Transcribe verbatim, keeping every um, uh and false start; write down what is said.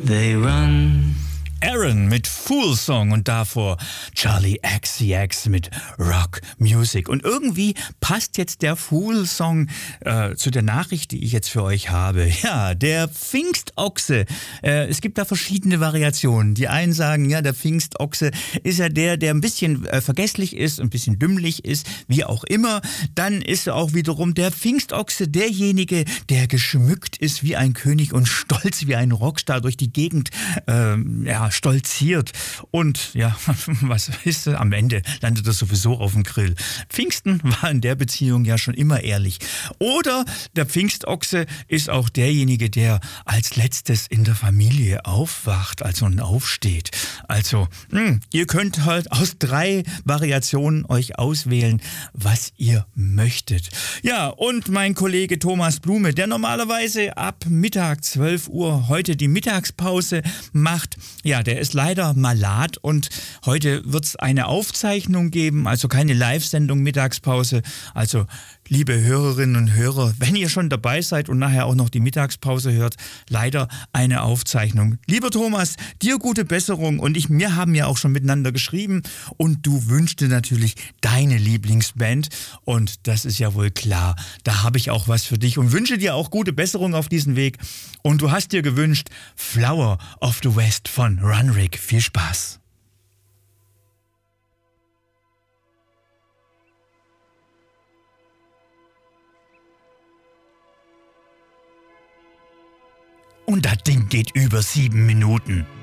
They run. Aaron mit Fool Song und davor Charlie X C X mit Rock Music. Und irgendwie passt jetzt der Fool Song äh, zu der Nachricht, die ich jetzt für euch habe. Ja, der Pfingstochse. Äh, es gibt da verschiedene Variationen. Die einen sagen, ja, der Pfingstochse ist ja der, der ein bisschen äh, vergesslich ist, ein bisschen dümmlich ist, wie auch immer. Dann ist auch wiederum der Pfingstochse derjenige, der geschmückt ist wie ein König und stolz wie ein Rockstar durch die Gegend äh, ja, stolziert. Und ja, was ist das? Am Ende landet das sowieso auf dem Grill. Pfingsten war in der Beziehung ja schon immer ehrlich. Oder der Pfingstochse ist auch derjenige, der als letztes in der Familie aufwacht, also und aufsteht. Also, mh, ihr könnt halt aus drei Variationen euch auswählen, was ihr möchtet. Ja, und mein Kollege Thomas Blume, der normalerweise ab Mittag zwölf Uhr heute die Mittagspause macht, ja, der ist leider malat und heute wird es eine Aufzeichnung geben, also keine Live-Sendung Mittagspause. Also, liebe Hörerinnen und Hörer, wenn ihr schon dabei seid und nachher auch noch die Mittagspause hört, leider eine Aufzeichnung. Lieber Thomas, dir gute Besserung und ich, wir haben ja auch schon miteinander geschrieben und du wünschst dir natürlich deine Lieblingsband und das ist ja wohl klar. Da habe ich auch was für dich und wünsche dir auch gute Besserung auf diesem Weg. Und du hast dir gewünscht Flower of the West von Runrig. Viel Spaß. Und das Ding geht über sieben Minuten.